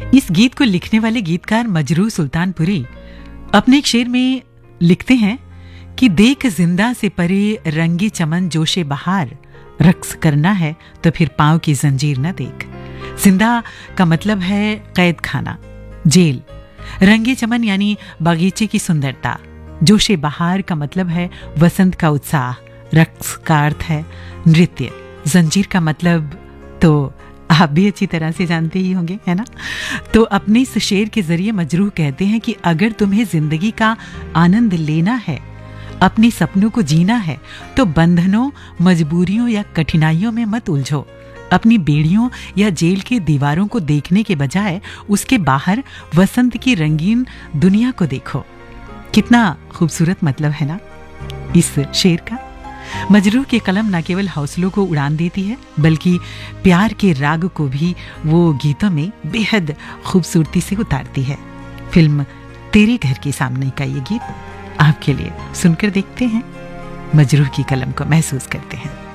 इस गीत को लिखने वाले गीतकार मजरूह सुल्तानपुरी अपने एक शेर में लिखते हैं कि देख जिंदा से परे रंगी चमन जोशे बहार, रक्स करना है तो फिर पांव की जंजीर न देख। जिंदा का मतलब है कैद खाना, जेल। रंगे चमन यानी बागीचे की सुंदरता। जोशे बहार का मतलब है वसंत का उत्साह। रक्स का अर्थ है नृत्य। जंजीर का मतलब तो आप भी अच्छी तरह से जानते ही होंगे, है ना? तो अपने इस शेर के जरिए मजरूह कहते हैं कि अगर तुम्हें जिंदगी का आनंद लेना है, अपने सपनों को जीना है, तो बंधनों, मजबूरियों या कठिनाइयों में मत उलझो। अपनी बेड़ियों या जेल की दीवारों को देखने के बजाय उसके बाहर वसंत की रंगीन दुनिया को देखो। कितना खूबसूरत मतलब है ना इस शेर का। मजरूह की कलम न केवल हौसलों को उड़ान देती है, बल्कि प्यार के राग को भी वो गीतों में बेहद खूबसूरती से उतारती है। फिल्म तेरे घर के सामने का ये गीत आपके लिए सुनकर देखते हैं, मजरूह की कलम को महसूस करते हैं।